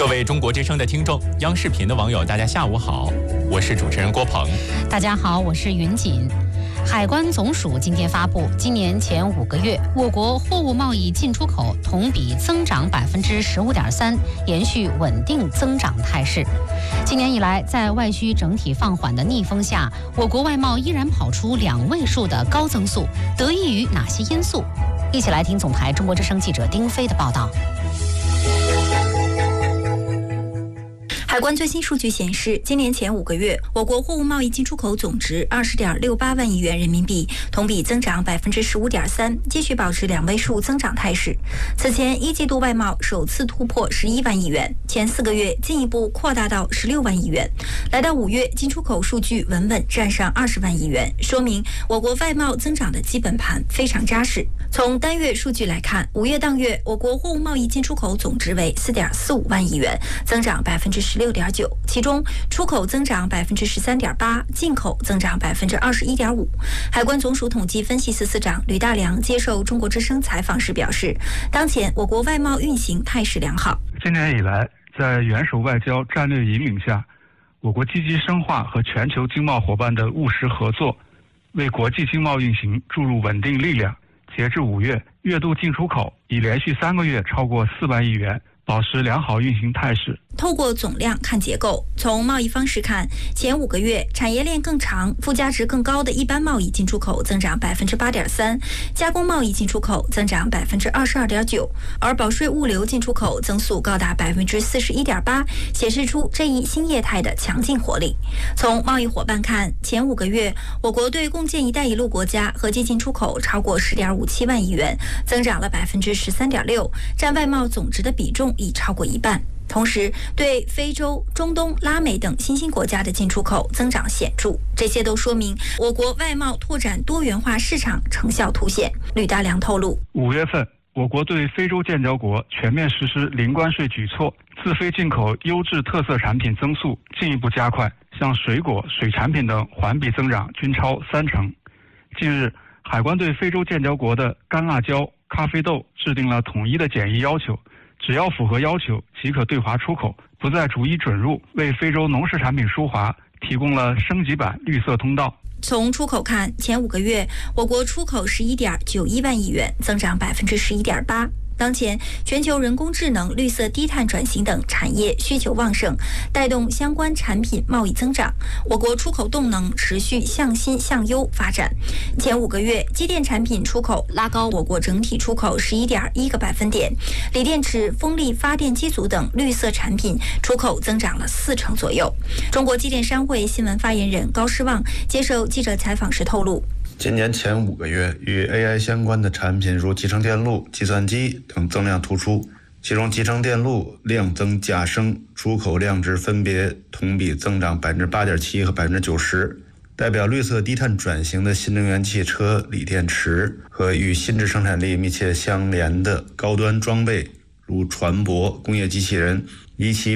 各位中国之声的听众，央视频的网友，大家下午好，我是主持人郭鹏。 大家好，我是云锦。海关总署今天发布，今年前5个月，我国货物贸易进出口同比增长15.3%，延续稳定增长态势。今年以来，在外需整体放缓的逆风下，我国外贸依然跑出2位数的高增速，得益于哪些因素？一起来听总台中国之声记者丁飞的报道。 海关最新数据显示，今年前5个月，我国货物贸易进出口总值20.68万亿元人民币，同比增长15.3%，继续保持2位数增长态势。此前1季度外贸首次突破11万亿元，前4个月进一步扩大到16万亿元。来到5月，进出口数据稳稳站上20万亿元，说明我国外贸增长的基本盘非常扎实。从单月数据来看，5月当月，我国货物贸易进出口总值为4.45万亿元，增长16.9%，其中出口增长13.8%，进口增长21.5%。海关总署统计分析司司长吕大良接受中国之声采访时表示，当前我国外贸运行态势良好。 今年以来，在元首外交战略引领下，我国积极深化和全球经贸伙伴的务实合作，为国际经贸运行注入稳定力量。截至5月，月度进出口已连续3个月超过4万亿元，保持良好运行态势。 透过总量看结构，从贸易方式看，前5个月产业链更长、附加值更高的一般贸易进出口增长8.3%，加工贸易进出口增长22.9%，而保税物流进出口增速高达41.8%，显示出这一新业态的强劲活力。从贸易伙伴看，前5个月我国对共建“一带一路”国家合计进出口超过10.57万亿元，增长了13.6%，占外贸总值的比重已超过1半。同时，对非洲、中东、拉美等新兴国家的进出口增长显著，这些都说明我国外贸拓展多元化市场成效凸显。吕大良透露 ，5月份，我国对非洲建交国全面实施零关税举措，自非进口优质特色产品增速进一步加快，像水果、水产品等环比增长均超30%。近日，海关对非洲建交国的干辣椒、咖啡豆制定了统一的检疫要求，只要符合要求即可对华出口，不再逐一准入，为非洲农食产品输华提供了升级版绿色通道。 从出口看，前5个月我国出口11.91万亿元，增长11.8%。当前，全球人工智能、绿色低碳转型等产业需求旺盛，带动相关产品贸易增长。我国出口动能持续向新向优发展。前5个月，机电产品出口拉高我国整体出口11.1个百分点，锂电池、风力发电机组等绿色产品出口增长了40%左右。中国机电商会新闻发言人高诗旺接受记者采访时透露， 今年前5个月，与 AI 相关的产品如集成电路、计算机等增量突出，其中集成电路量增价升，出口量值分别同比增长8.7%和90%，代表绿色低碳转型的新能源汽车、锂电池和与新质生产力密切相连的高端装备，如船舶、工业机器人、仪器